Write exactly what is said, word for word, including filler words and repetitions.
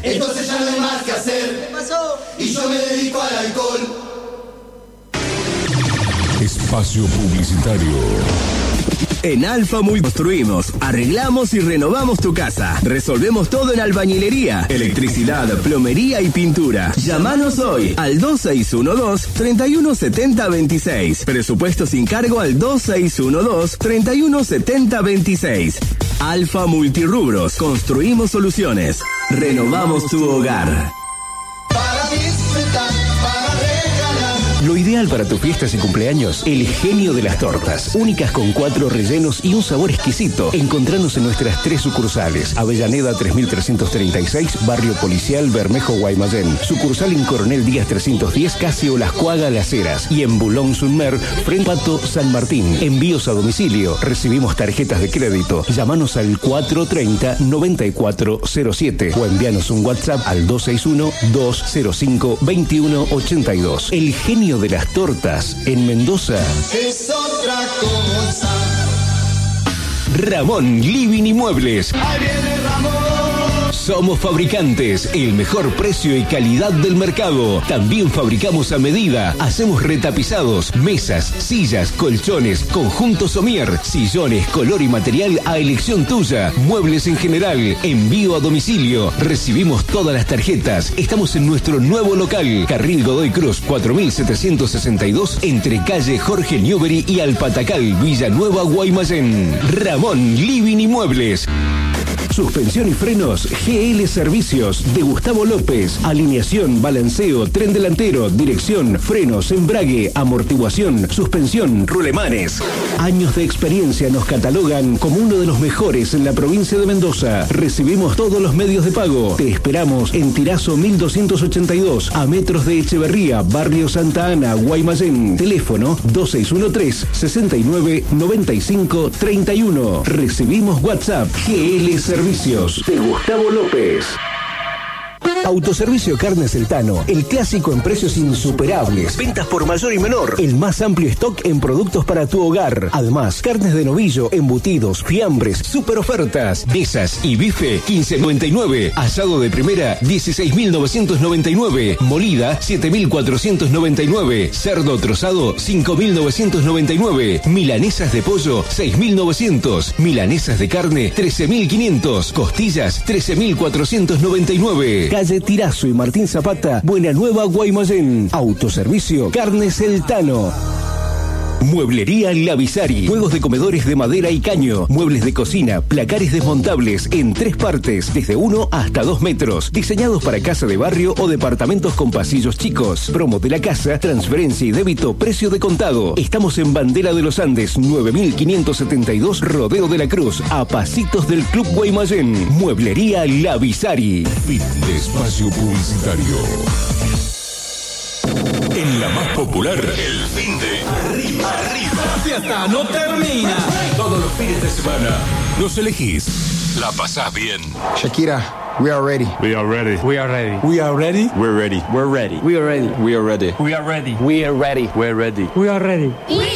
Entonces ya no hay más que hacer. ¿Qué pasó? Y yo me dedico al alcohol. Espacio publicitario. En Alfa Muy construimos, arreglamos y renovamos tu casa. Resolvemos todo en albañilería, electricidad, plomería y pintura. Llámanos hoy al dos seis uno dos, tres uno siete cero dos seis. Presupuesto sin cargo al dos seis uno dos, tres uno siete cero dos seis. Alfa Multirrubros. Construimos soluciones. Renovamos tu hogar. Para disfrutar, para regalar. Lo ideal para tus fiestas y cumpleaños, el genio de las tortas. Únicas con cuatro rellenos y un sabor exquisito. Encontranos en nuestras tres sucursales. Avellaneda tres mil trescientos treinta y seis, Barrio Policial, Bermejo, Guaymallén. Sucursal en Coronel Díaz trescientos diez, Casio Las Cuagas, Las Heras. Y en Boulogne-sur-Mer, Frente Pato, San Martín. Envíos a domicilio. Recibimos tarjetas de crédito. Llámanos al cuatro treinta, noventa y cuatro cero siete o envíanos un WhatsApp al dos seis uno, dos cero cinco, veintiuno ochenta y dos. El genio de las tortas en Mendoza Es otra cosa. Ramón Living y Muebles. Ahí viene Ramón. Somos fabricantes, el mejor precio y calidad del mercado. También fabricamos a medida. Hacemos retapizados, mesas, sillas, colchones, conjuntos somier, sillones, color y material a elección tuya. Muebles en general, envío a domicilio. Recibimos todas las tarjetas. Estamos en nuestro nuevo local, Carril Godoy Cruz, cuatro mil setecientos sesenta y dos, entre calle Jorge Newbery y Alpatacal, Villanueva, Guaymallén. Ramón Living y Muebles. Suspensión y frenos G L Servicios de Gustavo López. Alineación, balanceo, tren delantero, dirección, frenos, embrague, amortiguación, suspensión, rulemanes. Años de experiencia nos catalogan como uno de los mejores en la provincia de Mendoza. Recibimos todos los medios de pago. Te esperamos en Tirazo mil doscientos ochenta y dos, a metros de Echeverría, Barrio Santa Ana, Guaymallén. Teléfono dos seis uno tres, sesenta y nueve, noventa y cinco, treinta y uno. Recibimos WhatsApp. G L Servicios de Gustavo López. Autoservicio Carnes El Tano, el clásico en precios insuperables. Ventas por mayor y menor. El más amplio stock en productos para tu hogar. Además, carnes de novillo, embutidos, fiambres, super ofertas. Besas y bife, quince noventa y nueve. Asado de primera, dieciséis mil novecientos noventa y nueve. Molida, siete mil cuatrocientos noventa y nueve. Cerdo trozado, cinco mil novecientos noventa y nueve. Milanesas de pollo, seis mil novecientos. Milanesas de carne, trece mil quinientos. Costillas, trece mil cuatrocientos noventa y nueve. Calle Tirazo y Martín Zapata, Buena Nueva, Guaymallén. Autoservicio Carnes El Tano. Mueblería La Visari. Juegos de comedores de madera y caño. Muebles de cocina, placares desmontables en tres partes, desde uno hasta dos metros. Diseñados para casa de barrio o departamentos con pasillos chicos. Promo de la casa, transferencia y débito, precio de contado. Estamos en Bandera de los Andes, nueve mil quinientos setenta y dos, Rodeo de la Cruz, a pasitos del Club Guaymallén. Mueblería La Visari. Fin de espacio publicitario. En la más popular, el fin de Arriba, Arriba. La fiesta no termina. Todos los fines de semana los elegís. La pasás bien. Shakira, we are ready. We are ready. We are ready. We are ready. We're ready. We're ready. We are ready. We are ready. We are ready. We are ready. We're ready. We're ready. We are ready. We